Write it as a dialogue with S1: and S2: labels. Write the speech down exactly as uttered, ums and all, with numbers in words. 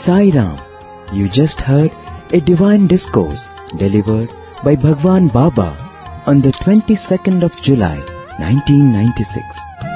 S1: Sai Ram, you just heard a divine discourse delivered by Bhagwan Baba on the twenty-second of July nineteen ninety-six.